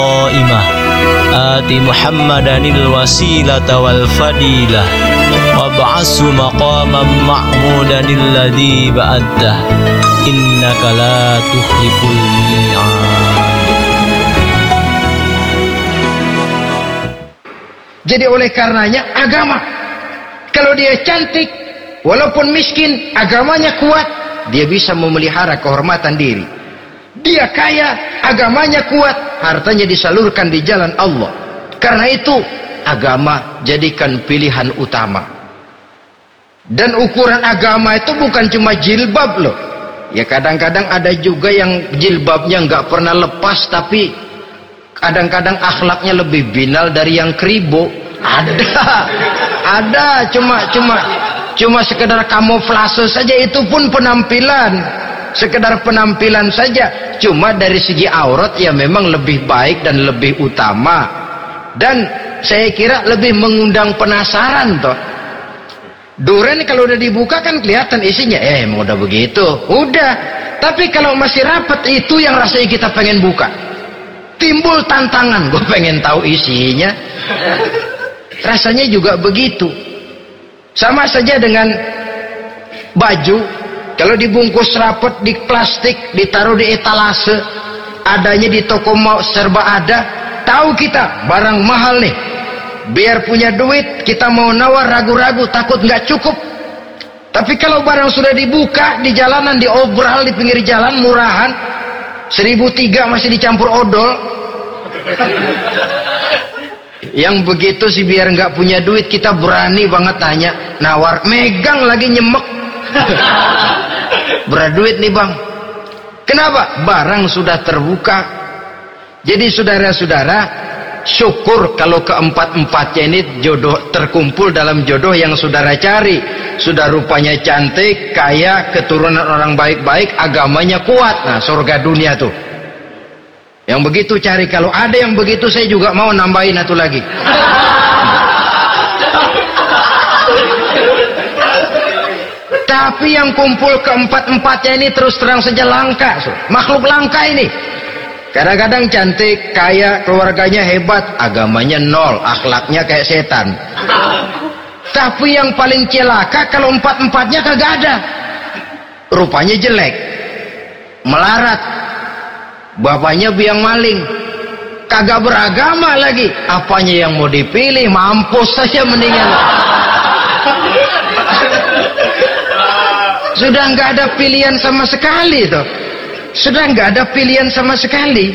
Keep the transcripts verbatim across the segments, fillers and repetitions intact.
Qaimah ati Muhammadanil wasilata wal fadilah wab'asu maqaman ma'mudanil ladzi ba'addah innaka la tukhliful mi'ad. Jadi oleh karenanya agama, kalau dia cantik walaupun miskin, agamanya kuat, dia bisa memelihara kehormatan diri. Dia kaya, agamanya kuat, hartanya disalurkan di jalan Allah. Karena itu agama jadikan pilihan utama. Dan ukuran agama itu bukan cuma jilbab loh. Ya kadang-kadang ada juga yang jilbabnya nggak pernah lepas, tapi kadang-kadang akhlaknya lebih binal dari yang kribo. Ada, ada cuma cuma cuma sekedar kamuflase saja, itu pun penampilan, sekedar penampilan saja. Cuma dari segi aurat ya memang lebih baik dan lebih utama, dan saya kira lebih mengundang penasaran toh. Duren kalau udah dibuka kan kelihatan isinya, eh emang udah begitu, udah. Tapi kalau masih rapat, itu yang rasanya kita pengen buka. Timbul tantangan, gue pengen tahu isinya. Rasanya juga begitu. Sama saja dengan baju, kalau dibungkus rapat di plastik, ditaruh di etalase, adanya di toko mau serba ada, tahu kita barang mahal nih. Biar punya duit, kita mau nawar ragu-ragu, takut nggak cukup. Tapi kalau barang sudah dibuka di jalanan, diobral di pinggir jalan, murahan, seribu tiga masih dicampur odol. Yang begitu sih biar nggak punya duit, kita berani banget tanya, nawar, megang lagi nyemek. Berduit nih bang. Kenapa? Barang sudah terbuka. Jadi saudara-saudara, syukur kalau keempat-empatnya ini jodoh terkumpul dalam jodoh yang saudara cari. Sudah rupanya cantik, kaya, keturunan orang baik-baik, agamanya kuat. Nah, surga dunia tuh. Yang begitu cari. Kalau ada yang begitu, saya juga mau nambahin satu lagi. Tapi yang kumpul keempat-empatnya ini terus terang saja langka. Makhluk langka ini. Kadang-kadang cantik, kaya, keluarganya hebat, agamanya nol, akhlaknya kayak setan. Tapi yang paling celaka kalau empat-empatnya kagak ada. Rupanya jelek, melarat, bapaknya biang maling, kagak beragama lagi. Apanya yang mau dipilih? Mampus saja mendingan. Sudah nggak ada pilihan sama sekali tuh. Sudah nggak ada pilihan sama sekali.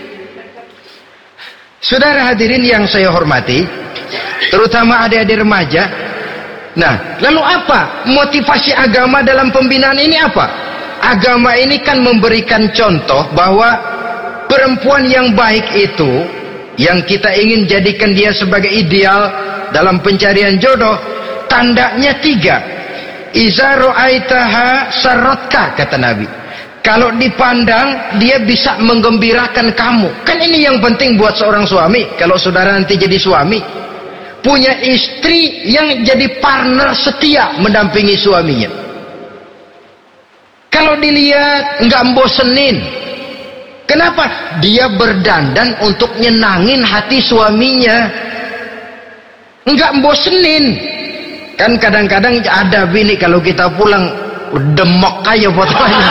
Saudara hadirin yang saya hormati, terutama adik-adik remaja. Nah, lalu apa motivasi agama dalam pembinaan ini apa? Agama ini kan memberikan contoh bahwa perempuan yang baik itu, yang kita ingin jadikan dia sebagai ideal dalam pencarian jodoh, tandanya tiga. Iza ra'aitaha sarratka, kata Nabi. Kalau dipandang, dia bisa menggembirakan kamu. Kan ini yang penting buat seorang suami. Kalau saudara nanti jadi suami, punya istri yang jadi partner setia mendampingi suaminya. Kalau dilihat nggak bosenin. Kenapa? Dia berdandan untuk nyenangin hati suaminya. Nggak bosenin. Kan kadang-kadang ada bini kalau kita pulang demok aja fotonya.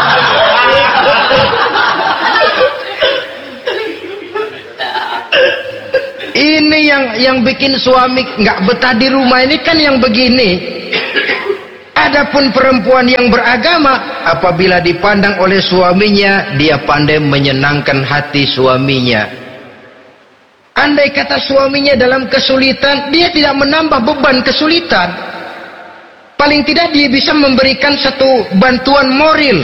Ini yang yang bikin suami nggak betah di rumah ini kan yang begini. Adapun perempuan yang beragama, apabila dipandang oleh suaminya, dia pandai menyenangkan hati suaminya. Andai kata suaminya dalam kesulitan, dia tidak menambah beban kesulitan. Paling tidak dia bisa memberikan satu bantuan moral.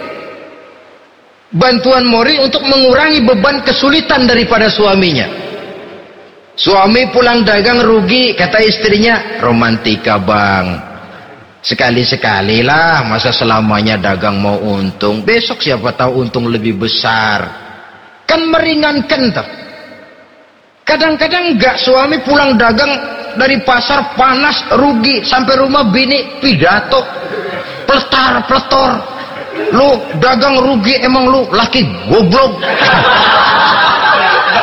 Bantuan moral untuk mengurangi beban kesulitan daripada suaminya. Suami pulang dagang rugi, kata istrinya, romantika bang. Sekali-sekali lah, masa selamanya dagang mau untung. Besok siapa tahu untung lebih besar. Kan meringankan tuh. Kadang-kadang enggak, suami pulang dagang dari pasar panas, rugi, sampai rumah bini pidato, pletar, pletor. Lu dagang rugi, emang lu laki goblok.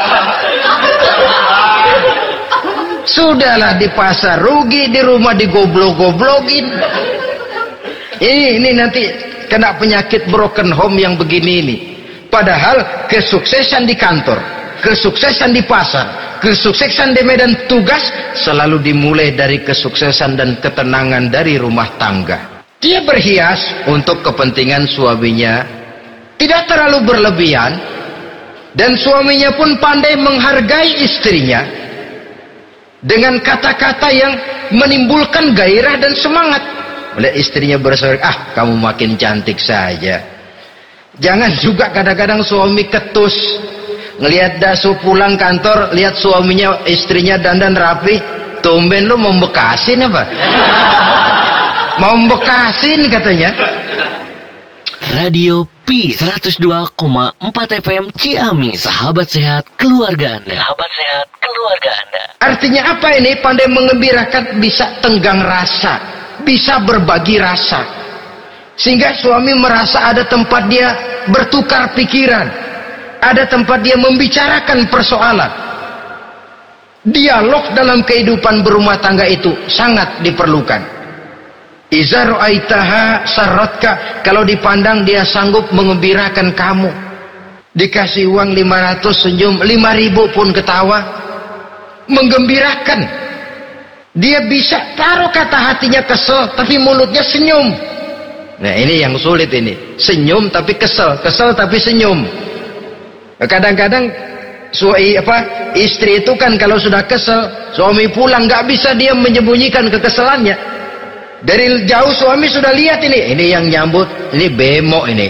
Sudahlah di pasar rugi, di rumah digoblok-goblokin. Ini, ini nanti kena penyakit broken home yang begini ini. Padahal kesuksesan di kantor, kesuksesan di pasar, kesuksesan di medan tugas selalu dimulai dari kesuksesan dan ketenangan dari rumah tangga. Dia berhias untuk kepentingan suaminya, tidak terlalu berlebihan, dan suaminya pun pandai menghargai istrinya dengan kata-kata yang menimbulkan gairah dan semangat. Oleh istrinya bersorak, ah kamu makin cantik saja. Jangan juga kadang-kadang suami ketus, ngelihat dasu pulang kantor, lihat suaminya, istrinya dandan rapi, tumben lu membekasin apa? Mau membekasin katanya. Radio P seratus dua koma empat F M Ciamis, sahabat sehat keluarga Anda. Sahabat sehat keluarga Anda. Artinya apa ini? Pandai mengembirakan, bisa tenggang rasa, bisa berbagi rasa. Sehingga suami merasa ada tempat dia bertukar pikiran, ada tempat dia membicarakan persoalan. Dialog dalam kehidupan berumah tangga itu sangat diperlukan. Iza ra'aitaha sarratka, kalau dipandang dia sanggup mengembirakan kamu. Dikasih uang lima ratus senyum, lima ribu pun ketawa. Menggembirakan. Dia bisa taruh kata hatinya kesel, tapi mulutnya senyum. Nah ini yang sulit ini. Senyum tapi kesel, kesel tapi senyum. Kadang-kadang suami apa istri itu kan kalau sudah kesel, suami pulang nggak bisa dia menyembunyikan kekesalannya. Dari jauh suami sudah lihat ini, ini yang nyambut, ini bemo ini.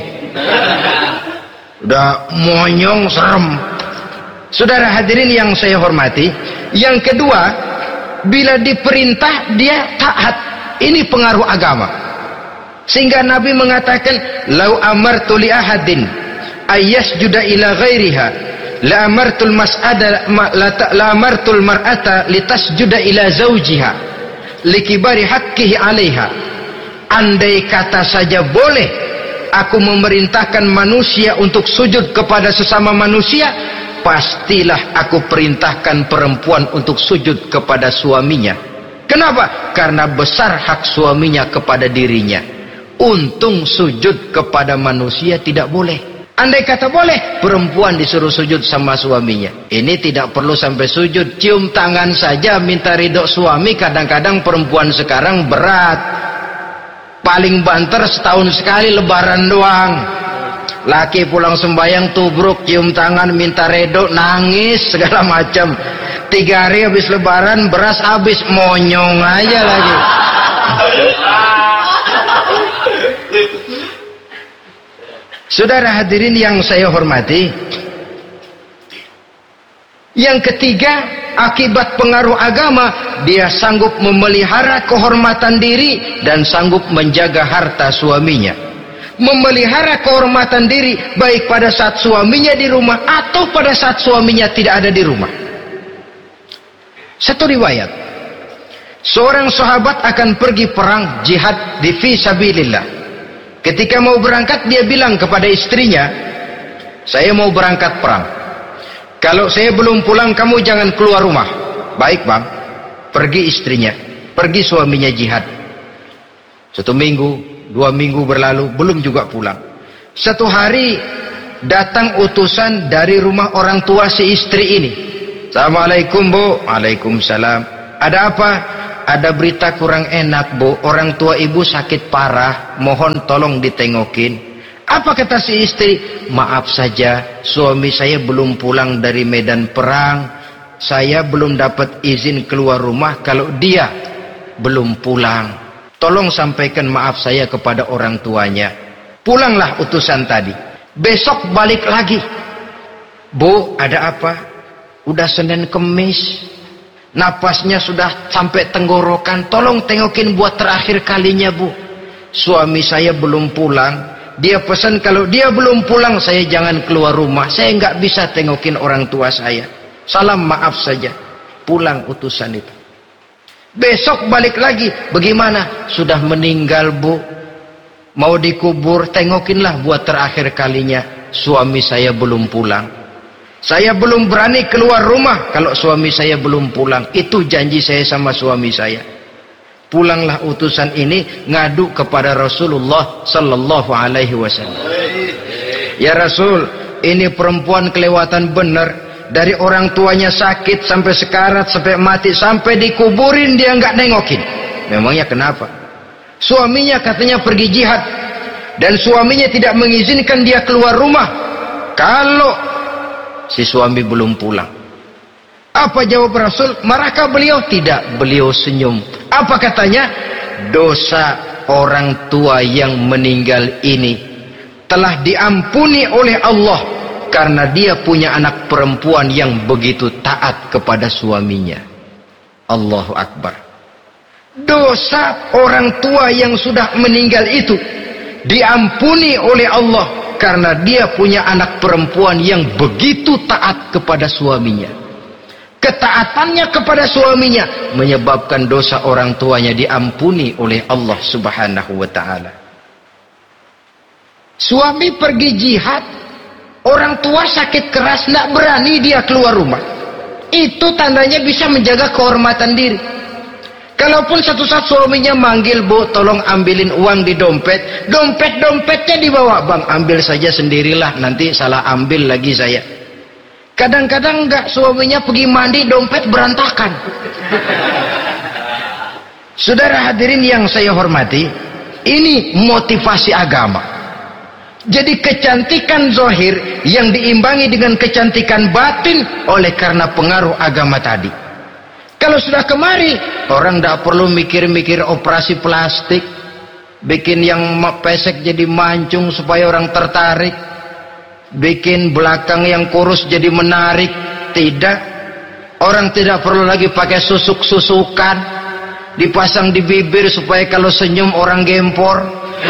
Udah monyong serem. Saudara hadirin yang saya hormati, yang kedua, bila diperintah dia taat. Ini pengaruh agama. Sehingga Nabi mengatakan, "Lau amartu li ahadin ayyasjuda ila ghairiha, la amartul mas'ada la amartul mar'ata litasjuda ila zawjiha likibari haqqihi 'alaiha." Andai kata saja boleh aku memerintahkan manusia untuk sujud kepada sesama manusia, pastilah aku perintahkan perempuan untuk sujud kepada suaminya. Kenapa? Karena besar hak suaminya kepada dirinya. Untung sujud kepada manusia tidak boleh. Andai kata boleh, perempuan disuruh sujud sama suaminya. Ini tidak perlu sampai sujud, cium tangan saja minta ridho suami. Kadang-kadang perempuan sekarang berat, paling banter setahun sekali lebaran doang. Laki pulang sembahyang tubruk, cium tangan minta ridho, nangis segala macam. Tiga hari habis lebaran beras habis, monyong aja lagi. Saudara hadirin yang saya hormati, yang ketiga, akibat pengaruh agama, dia sanggup memelihara kehormatan diri dan sanggup menjaga harta suaminya. Memelihara kehormatan diri baik pada saat suaminya di rumah atau pada saat suaminya tidak ada di rumah. Satu riwayat, seorang sahabat akan pergi perang jihad di fi sabilillah. Ketika mau berangkat, dia bilang kepada istrinya, saya mau berangkat perang. Kalau saya belum pulang, kamu jangan keluar rumah. Baik bang. Pergi istrinya, pergi suaminya jihad. Satu minggu, dua minggu berlalu, belum juga pulang. Satu hari datang utusan dari rumah orang tua si istri ini. Assalamualaikum bu. Waalaikumsalam. Ada apa? Ada berita kurang enak bu, orang tua ibu sakit parah, mohon tolong ditengokin. Apa kata si istri? Maaf saja, suami saya belum pulang dari medan perang, saya belum dapat izin keluar rumah kalau dia belum pulang. Tolong sampaikan maaf saya kepada orang tuanya. Pulanglah utusan tadi. Besok balik lagi. Bu, ada apa? Udah Senin Kemis, napasnya sudah sampai tenggorokan, tolong tengokin buat terakhir kalinya bu. Suami saya belum pulang, dia pesan kalau dia belum pulang saya jangan keluar rumah, saya nggak bisa tengokin orang tua saya. Salam maaf saja. Pulang utusan itu. Besok balik lagi, bagaimana? Sudah meninggal bu, mau dikubur, tengokinlah buat terakhir kalinya, suami saya belum pulang. Saya belum berani keluar rumah kalau suami saya belum pulang. Itu janji saya sama suami saya. Pulanglah utusan ini ngadu kepada Rasulullah sallallahu alaihi wasallam. Ya Rasul, ini perempuan kelewatan benar. Dari orang tuanya sakit sampai sekarat, sampai mati, sampai dikuburin dia nggak nengokin. Memangnya kenapa? Suaminya katanya pergi jihad, dan suaminya tidak mengizinkan dia keluar rumah kalau si suami belum pulang. Apa jawab Rasul? Marahkah beliau? Tidak, beliau senyum. Apa katanya? Dosa orang tua yang meninggal ini telah diampuni oleh Allah karena dia punya anak perempuan yang begitu taat kepada suaminya. Allahu Akbar. Dosa orang tua yang sudah meninggal itu diampuni oleh Allah karena dia punya anak perempuan yang begitu taat kepada suaminya. Ketaatannya kepada suaminya menyebabkan dosa orang tuanya diampuni oleh Allah Subhanahu wa ta'ala. Suami pergi jihad, orang tua sakit keras, tidak berani dia keluar rumah. Itu tandanya bisa menjaga kehormatan diri. Kalaupun satu saat suaminya manggil, bu tolong ambilin uang di dompet, dompet-dompetnya dibawa, bang ambil saja sendirilah, nanti salah ambil lagi saya. Kadang-kadang enggak, suaminya pergi mandi, dompet berantakan. Saudara hadirin yang saya hormati, ini motivasi agama. Jadi kecantikan zahir yang diimbangi dengan kecantikan batin oleh karena pengaruh agama tadi. Kalau sudah kemari, orang tidak perlu mikir-mikir operasi plastik, bikin yang pesek jadi mancung supaya orang tertarik, bikin belakang yang kurus jadi menarik. Tidak. Orang tidak perlu lagi pakai susuk-susukan, dipasang di bibir supaya kalau senyum orang gempor,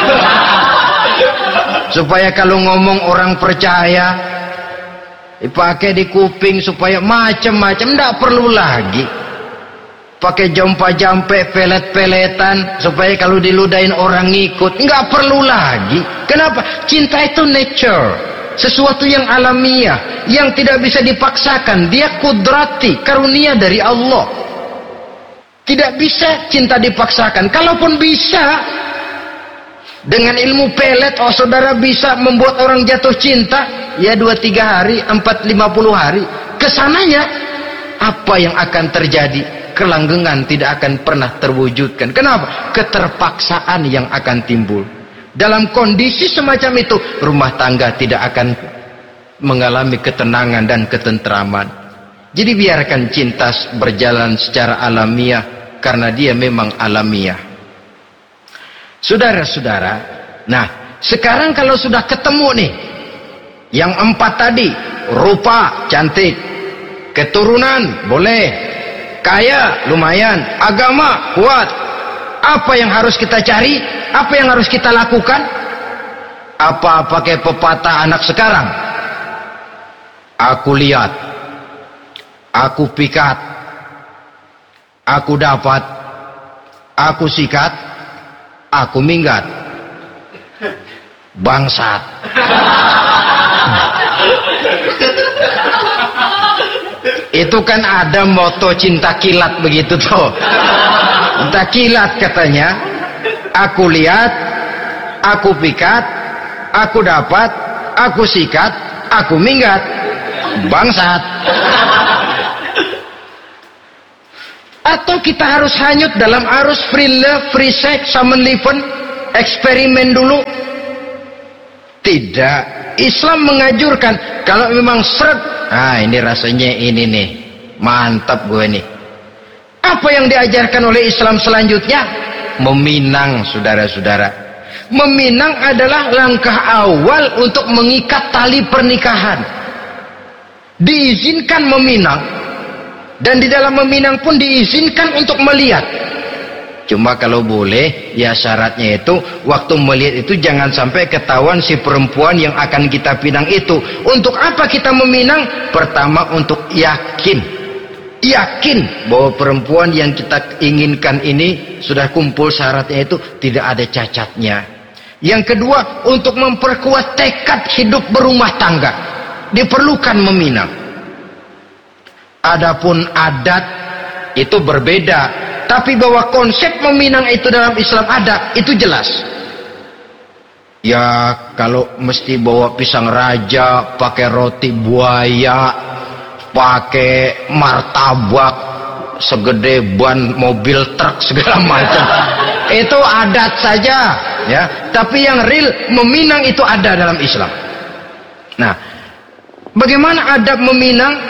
supaya kalau ngomong orang percaya, dipakai di kuping supaya macam-macam. Tidak perlu lagi pakai jompa-jampe, pelet-peletan supaya kalau diludahin orang ngikut. Nggak perlu lagi. Kenapa? Cinta itu nature, sesuatu yang alamiah, yang tidak bisa dipaksakan. Dia kudrati, karunia dari Allah. Tidak bisa cinta dipaksakan. Kalaupun bisa, dengan ilmu pelet, oh saudara bisa membuat orang jatuh cinta, ya dua tiga hari, empat lima puluh hari. Kesananya, apa yang akan terjadi? Kelanggengan tidak akan pernah terwujudkan. Kenapa? Keterpaksaan yang akan timbul. Dalam kondisi semacam itu, rumah tangga tidak akan mengalami ketenangan dan ketentraman. Jadi biarkan cinta berjalan secara alamiah, karena dia memang alamiah. Saudara-saudara, nah sekarang kalau sudah ketemu nih yang empat tadi, rupa cantik, keturunan boleh, kaya lumayan, agama kuat, apa yang harus kita cari? Apa yang harus kita lakukan? Apa pakai pepatah anak sekarang? Aku lihat, aku pikat, aku dapat, aku sikat, aku minggat. Bangsat. Itu kan ada moto cinta kilat begitu tuh. Cinta kilat katanya. Aku lihat, aku pikat, aku dapat, aku sikat, aku minggat. Bangsat. Atau kita harus hanyut dalam arus free love, free sex, samenleven, eksperimen dulu? Tidak. Islam mengajurkan kalau memang seret, ah ini rasanya ini nih, mantap gue nih. Apa yang diajarkan oleh Islam selanjutnya? Meminang, saudara-saudara. Meminang adalah langkah awal untuk mengikat tali pernikahan. Diizinkan meminang, dan di dalam meminang pun diizinkan untuk melihat. Cuma kalau boleh, ya syaratnya itu waktu melihat itu jangan sampai ketahuan si perempuan yang akan kita pinang itu. Untuk apa kita meminang? Pertama, untuk yakin. Yakin bahwa perempuan yang kita inginkan ini sudah kumpul syaratnya itu, tidak ada cacatnya. Yang kedua, untuk memperkuat tekad hidup berumah tangga, diperlukan meminang. Adapun adat itu berbeda, tapi bahwa konsep meminang itu dalam Islam ada, itu jelas. Ya kalau mesti bawa pisang raja, pakai roti buaya, pakai martabak segede ban mobil truk segala macam, itu adat saja ya. Tapi yang real meminang itu ada dalam Islam. Nah, bagaimana adab meminang?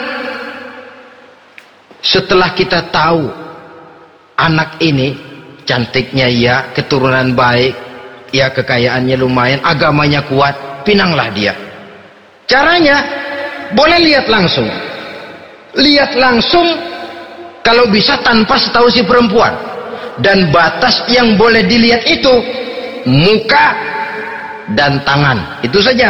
Setelah kita tahu anak ini cantiknya ya, keturunan baik ya, kekayaannya lumayan, agamanya kuat, pinanglah dia. Caranya boleh lihat langsung, lihat langsung kalau bisa tanpa setahu si perempuan. Dan batas yang boleh dilihat itu muka dan tangan, itu saja.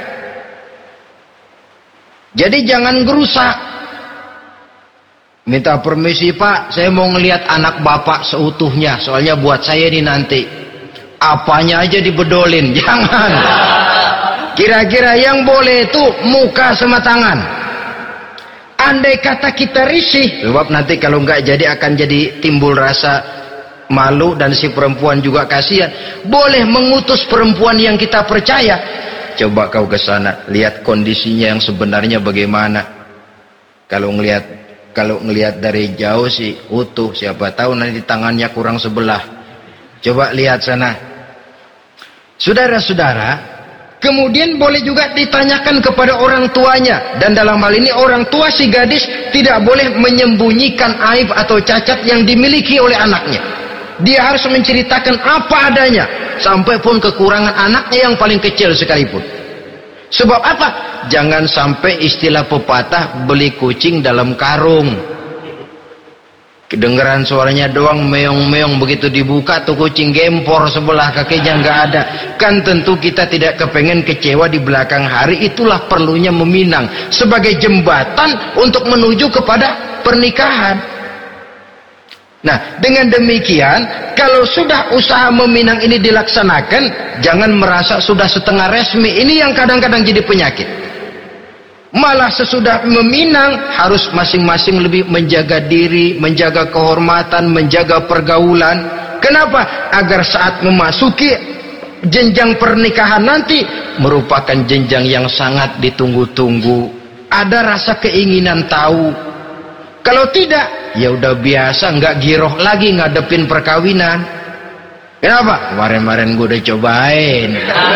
Jadi jangan gerusak. Minta permisi Pak, saya mau ngelihat anak bapak seutuhnya, soalnya buat saya ini nanti. Apanya aja dibedolin, jangan. Kira-kira yang boleh itu muka sama tangan. Andai kata kita risih, sebab nanti kalau nggak jadi akan jadi timbul rasa malu dan si perempuan juga kasihan. Boleh mengutus perempuan yang kita percaya. Coba kau ke sana, lihat kondisinya yang sebenarnya bagaimana. Kalau ngelihat Kalau ngelihat dari jauh sih utuh, siapa tahu nanti tangannya kurang sebelah. Coba lihat sana. Saudara-saudara, kemudian boleh juga ditanyakan kepada orang tuanya. Dan dalam hal ini orang tua si gadis tidak boleh menyembunyikan aib atau cacat yang dimiliki oleh anaknya. Dia harus menceritakan apa adanya, sampai pun kekurangan anaknya yang paling kecil sekalipun. Sebab apa? Jangan sampai istilah pepatah beli kucing dalam karung. Kedengeran suaranya doang meong-meong, begitu dibuka tuh kucing gempor sebelah kakinya nggak ada. Kan tentu kita tidak kepengen kecewa di belakang hari. Itulah perlunya meminang sebagai jembatan untuk menuju kepada pernikahan. Nah, dengan demikian, kalau sudah usaha meminang ini dilaksanakan, jangan merasa sudah setengah resmi. Ini yang kadang-kadang jadi penyakit. Malah sesudah meminang, harus masing-masing lebih menjaga diri, menjaga kehormatan, menjaga pergaulan. Kenapa? Agar saat memasuki jenjang pernikahan nanti, merupakan jenjang yang sangat ditunggu-tunggu. Ada rasa keinginan tahu. Kalau tidak, ya udah biasa, nggak giroh lagi ngadepin perkawinan. Kenapa? Kemarin-kemarin gue udah cobain.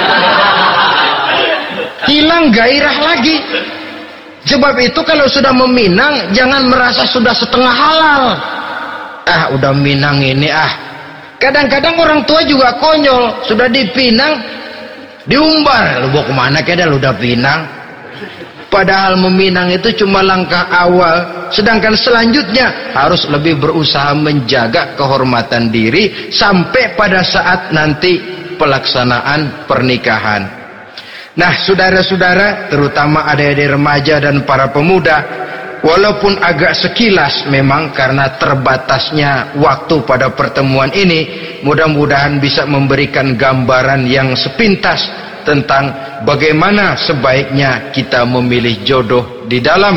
Hilang gairah lagi. Sebab itu kalau sudah meminang, jangan merasa sudah setengah halal. Ah, udah minang ini ah. Kadang-kadang orang tua juga konyol. Sudah dipinang, diumbar. Lu mau kemana keda, lu udah pinang. Padahal meminang itu cuma langkah awal. Sedangkan selanjutnya harus lebih berusaha menjaga kehormatan diri sampai pada saat nanti pelaksanaan pernikahan. Nah, saudara-saudara, terutama adik-adik remaja dan para pemuda, walaupun agak sekilas memang karena terbatasnya waktu pada pertemuan ini, mudah-mudahan bisa memberikan gambaran yang sepintas tentang bagaimana sebaiknya kita memilih jodoh di dalam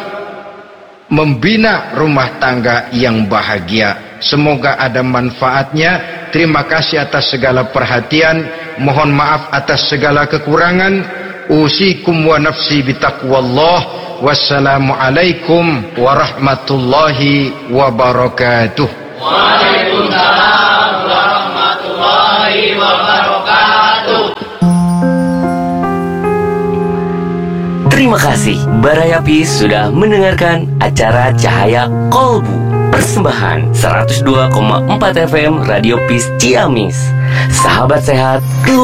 membina rumah tangga yang bahagia. Semoga ada manfaatnya. Terima kasih atas segala perhatian. Mohon maaf atas segala kekurangan. Usikum wa nafsi bitaqwallah. Wassalamualaikum warahmatullahi wabarakatuh. Waalaikumsalam warahmatullahi wabarakatuh. Terima kasih Baraya Peace sudah mendengarkan acara Cahaya Kolbu, persembahan seratus dua koma empat F M Radio Peace Ciamis. Sahabat sehat, keluar